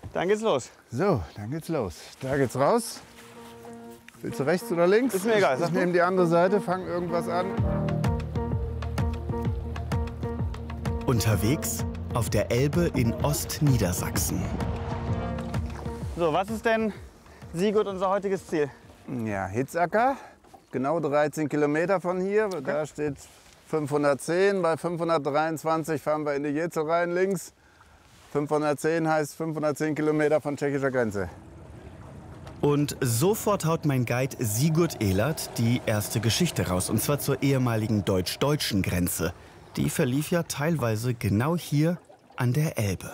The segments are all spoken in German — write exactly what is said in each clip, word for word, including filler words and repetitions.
Dann geht's los. So, dann geht's los. Da geht's raus. Willst du rechts oder links? Ist mir egal. Ich, ich nehme die andere Seite, fang irgendwas an. Unterwegs auf der Elbe in Ostniedersachsen. So, was ist denn, Sigurd, unser heutiges Ziel? Ja, Hitzacker. Genau dreizehn Kilometer von hier. Okay. Da steht fünfhundertzehn. Bei fünfhundertdreiundzwanzig fahren wir in die Jetzel rein links. fünfhundertzehn heißt fünfhundertzehn Kilometer von tschechischer Grenze. Und sofort haut mein Guide Sigurd Ehlert die erste Geschichte raus. Und zwar zur ehemaligen deutsch-deutschen Grenze. Die verlief ja teilweise genau hier an der Elbe.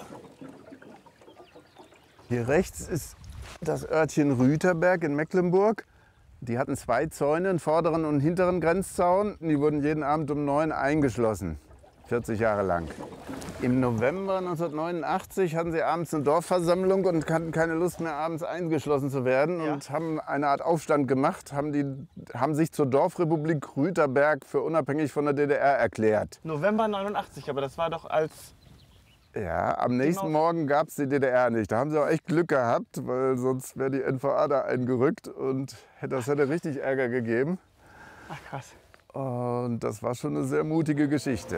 Hier rechts ist das Örtchen Rüterberg in Mecklenburg. Die hatten zwei Zäune, einen vorderen und einen hinteren Grenzzaun. Die wurden jeden Abend um neun eingeschlossen, vierzig Jahre lang. Im November neunzehnhundertneunundachtzig hatten sie abends eine Dorfversammlung und hatten keine Lust mehr, abends eingeschlossen zu werden. Ja. Und haben eine Art Aufstand gemacht, haben, die, haben sich zur Dorfrepublik Rüterberg für unabhängig von der D D R erklärt. November neunundachtzig, aber das war doch als... Ja, am nächsten Morgen gab es die D D R nicht. Da haben sie auch echt Glück gehabt, weil sonst wäre die N V A da eingerückt und das hätte richtig Ärger gegeben. Ach krass. Und das war schon eine sehr mutige Geschichte.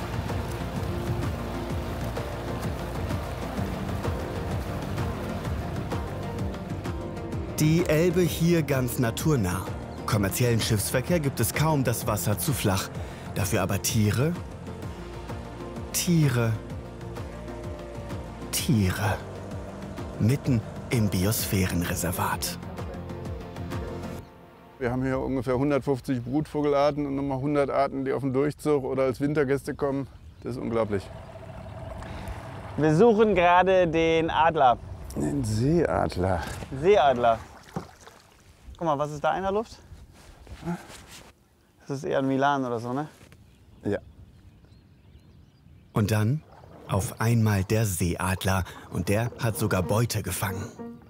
Die Elbe hier ganz naturnah. Kommerziellen Schiffsverkehr gibt es kaum, das Wasser zu flach. Dafür aber Tiere, Tiere, Tiere. Mitten im Biosphärenreservat. Wir haben hier ungefähr hundertfünfzig Brutvogelarten und nochmal hundert Arten, die auf den Durchzug oder als Wintergäste kommen. Das ist unglaublich. Wir suchen gerade den Adler. Den Seeadler. Seeadler. Guck mal, was ist da in der Luft? Das ist eher ein Milan oder so, ne? Ja. Und dann auf einmal der Seeadler. Und der hat sogar Beute gefangen.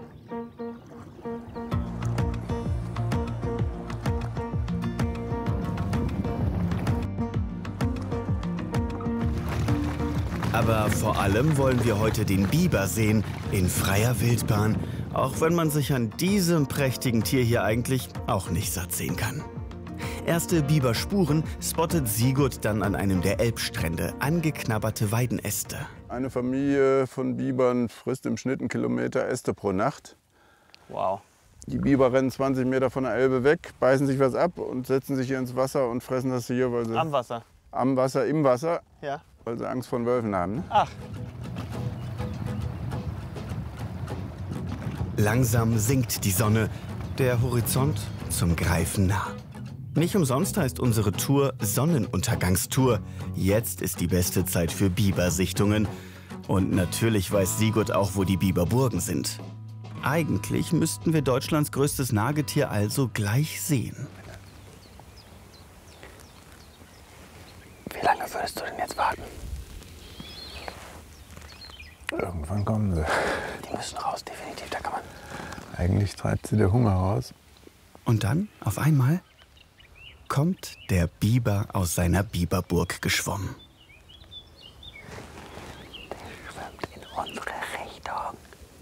Aber vor allem wollen wir heute den Biber sehen, in freier Wildbahn. Auch wenn man sich an diesem prächtigen Tier hier eigentlich auch nicht satt sehen kann. Erste Biberspuren spottet Sigurd dann an einem der Elbstrände. Angeknabberte Weidenäste. Eine Familie von Bibern frisst im Schnitt einen Kilometer Äste pro Nacht. Wow. Die Biber rennen zwanzig Meter von der Elbe weg, beißen sich was ab und setzen sich hier ins Wasser und fressen das hier, weil sie... Am Wasser? Am Wasser, im Wasser, ja. Weil sie Angst vor den Wölfen haben. Ne? Ach. Langsam sinkt die Sonne, der Horizont zum Greifen nah. Nicht umsonst heißt unsere Tour Sonnenuntergangstour. Jetzt ist die beste Zeit für Bibersichtungen. Und natürlich weiß Sigurd auch, wo die Biberburgen sind. Eigentlich müssten wir Deutschlands größtes Nagetier also gleich sehen. Wie lange würdest du denn jetzt warten? Irgendwann kommen sie. Die müssen raus, definitiv. Da kann man... Eigentlich treibt sie der Hunger raus. Und dann, auf einmal, kommt der Biber aus seiner Biberburg geschwommen. Der schwimmt in unsere Richtung.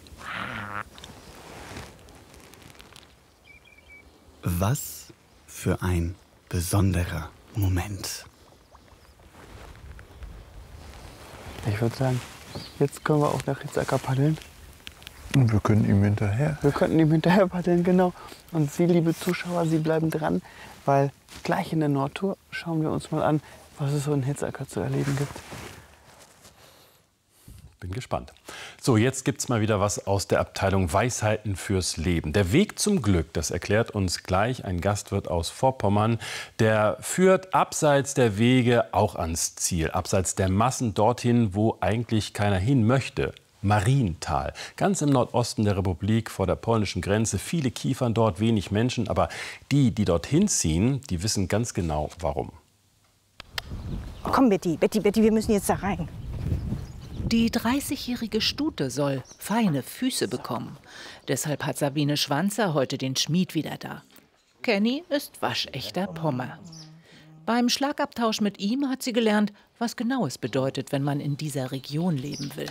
Was für ein besonderer Moment. Ich würde sagen, jetzt können wir auch nach Hitzacker paddeln. Und wir können ihm hinterher. Wir könnten ihm hinterher paddeln, genau. Und Sie, liebe Zuschauer, Sie bleiben dran, weil gleich in der Nordtour schauen wir uns mal an, was es so in Hitzacker zu erleben gibt. Bin gespannt. So, jetzt gibt's mal wieder was aus der Abteilung Weisheiten fürs Leben. Der Weg zum Glück, das erklärt uns gleich ein Gastwirt aus Vorpommern. Der führt abseits der Wege auch ans Ziel, abseits der Massen dorthin, wo eigentlich keiner hin möchte. Marienthal, ganz im Nordosten der Republik vor der polnischen Grenze. Viele Kiefern dort, wenig Menschen. Aber die, die dorthin ziehen, die wissen ganz genau, warum. Komm, Betty, Betty, Betty, wir müssen jetzt da rein. Die dreißigjährige Stute soll feine Füße bekommen. Deshalb hat Sabine Schwanzer heute den Schmied wieder da. Kenny ist waschechter Pommer. Beim Schlagabtausch mit ihm hat sie gelernt, was genau es bedeutet, wenn man in dieser Region leben will.